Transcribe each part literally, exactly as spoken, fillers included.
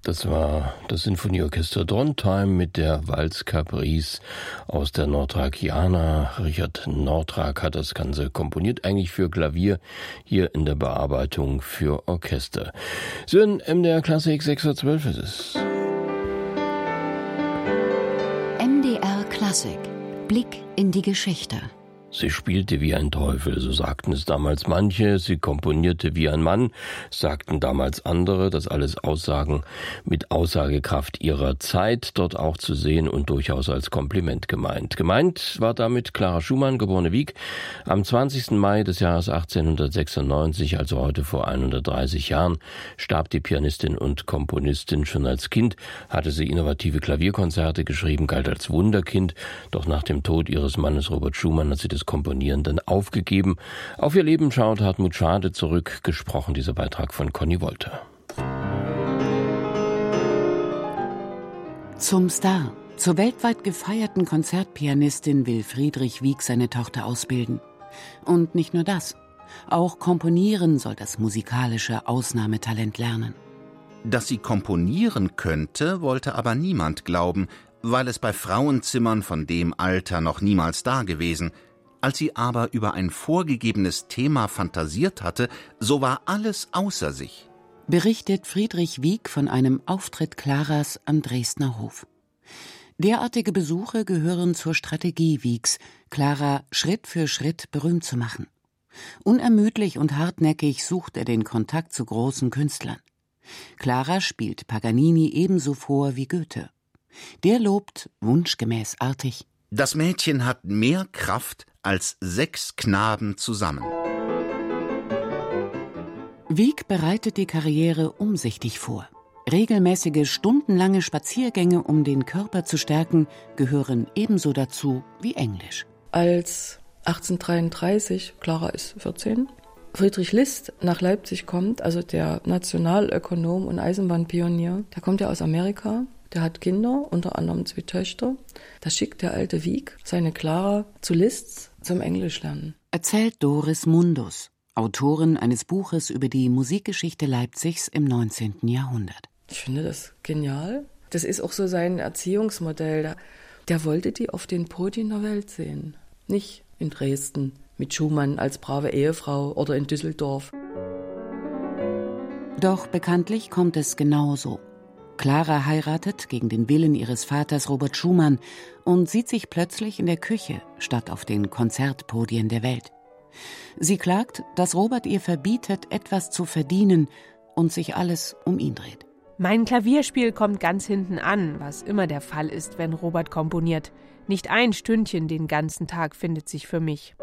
Das war das Sinfonieorchester Drontheim mit der Valse Caprice aus der Nordrakiana. Richard Nordrak hat das Ganze komponiert, eigentlich für Klavier, hier in der Bearbeitung für Orchester. So in M D R Klassik sechs Uhr zwölf ist es. M D R Klassik. Blick in die Geschichte. Sie spielte wie ein Teufel, so sagten es damals manche. Sie komponierte wie ein Mann, sagten damals andere. Das alles Aussagen mit Aussagekraft ihrer Zeit, dort auch zu sehen und durchaus als Kompliment gemeint. Gemeint war damit Clara Schumann, geborene Wieck, am zwanzigsten Mai des Jahres achtzehnhundertsechsundneunzig, also heute vor hundertdreißig Jahren, starb die Pianistin und Komponistin. Schon als Kind hatte sie innovative Klavierkonzerte geschrieben, galt als Wunderkind. Doch nach dem Tod ihres Mannes Robert Schumann hat sie das Komponieren dann aufgegeben. Auf ihr Leben schaut Hartmut Schade zurück, gesprochen dieser Beitrag von Conny Wolter. Zum Star, zur weltweit gefeierten Konzertpianistin will Friedrich Wieck seine Tochter ausbilden. Und nicht nur das, auch komponieren soll das musikalische Ausnahmetalent lernen. Dass sie komponieren könnte, wollte aber niemand glauben, weil es bei Frauenzimmern von dem Alter noch niemals dagewesen. Als sie aber über ein vorgegebenes Thema fantasiert hatte, so war alles außer sich. Berichtet Friedrich Wieck von einem Auftritt Claras am Dresdner Hof. Derartige Besuche gehören zur Strategie Wiecks, Clara Schritt für Schritt berühmt zu machen. Unermüdlich und hartnäckig sucht er den Kontakt zu großen Künstlern. Clara spielt Paganini ebenso vor wie Goethe. Der lobt, wunschgemäß artig: Das Mädchen hat mehr Kraft als sechs Knaben zusammen. Wieck bereitet die Karriere umsichtig vor. Regelmäßige stundenlange Spaziergänge, um den Körper zu stärken, gehören ebenso dazu wie Englisch. Als achtzehnhundertdreiunddreißig, Clara ist vierzehn, Friedrich List nach Leipzig kommt, also der Nationalökonom und Eisenbahnpionier, der kommt ja aus Amerika. Der hat Kinder, unter anderem zwei Töchter. Da schickt der alte Wieck seine Clara zu Liszt zum Englischlernen. Erzählt Doris Mundus, Autorin eines Buches über die Musikgeschichte Leipzigs im neunzehnten Jahrhundert. Ich finde das genial. Das ist auch so sein Erziehungsmodell. Der, der wollte die auf den Podien der Welt sehen. Nicht in Dresden mit Schumann als brave Ehefrau oder in Düsseldorf. Doch bekanntlich kommt es genauso. Clara heiratet gegen den Willen ihres Vaters Robert Schumann und sieht sich plötzlich in der Küche statt auf den Konzertpodien der Welt. Sie klagt, dass Robert ihr verbietet, etwas zu verdienen und sich alles um ihn dreht. Mein Klavierspiel kommt ganz hinten an, was immer der Fall ist, wenn Robert komponiert. Nicht ein Stündchen den ganzen Tag findet sich für mich.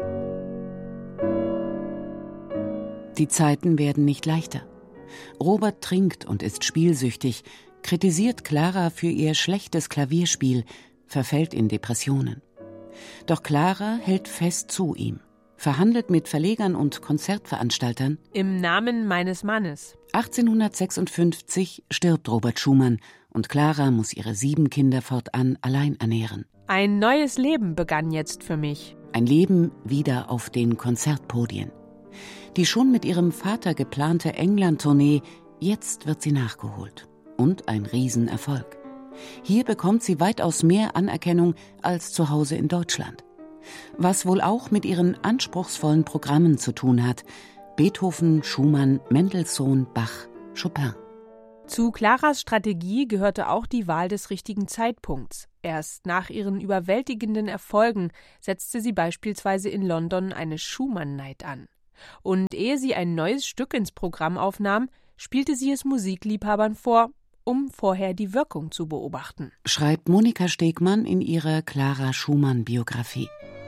Die Zeiten werden nicht leichter. Robert trinkt und ist spielsüchtig, kritisiert Clara für ihr schlechtes Klavierspiel, verfällt in Depressionen. Doch Clara hält fest zu ihm, verhandelt mit Verlegern und Konzertveranstaltern. Im Namen meines Mannes. achtzehnhundertsechsundfünfzig stirbt Robert Schumann und Clara muss ihre sieben Kinder fortan allein ernähren. Ein neues Leben begann jetzt für mich. Ein Leben wieder auf den Konzertpodien. Die schon mit ihrem Vater geplante England-Tournee, jetzt wird sie nachgeholt. Und ein Riesenerfolg. Hier bekommt sie weitaus mehr Anerkennung als zu Hause in Deutschland. Was wohl auch mit ihren anspruchsvollen Programmen zu tun hat. Beethoven, Schumann, Mendelssohn, Bach, Chopin. Zu Claras Strategie gehörte auch die Wahl des richtigen Zeitpunkts. Erst nach ihren überwältigenden Erfolgen setzte sie beispielsweise in London eine Schumann-Night an. Und ehe sie ein neues Stück ins Programm aufnahm, spielte sie es Musikliebhabern vor, um vorher die Wirkung zu beobachten. Schreibt Monika Stegmann in ihrer Clara Schumann-Biografie.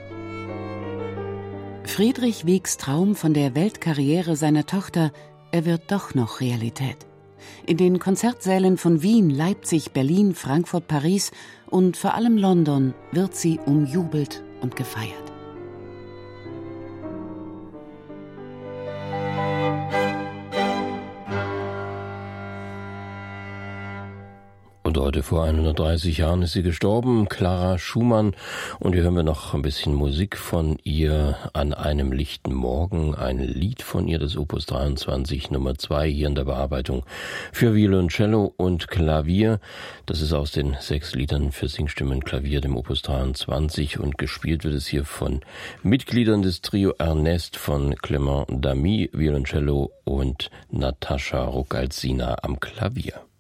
Friedrich Wiecks Traum von der Weltkarriere seiner Tochter, er wird doch noch Realität. In den Konzertsälen von Wien, Leipzig, Berlin, Frankfurt, Paris und vor allem London wird sie umjubelt und gefeiert. Und heute vor hundertdreißig Jahren ist sie gestorben, Clara Schumann. Und hier hören wir noch ein bisschen Musik von ihr, An einem lichten Morgen, ein Lied von ihr, das Opus dreiundzwanzig Nummer zwei, hier in der Bearbeitung für Violoncello und Klavier. Das ist aus den sechs Liedern für Singstimmen Klavier, dem Opus dreiundzwanzig, und gespielt wird es hier von Mitgliedern des Trio Ernest, von Clement Damy, Violoncello, und Natascha Rogalzina am Klavier.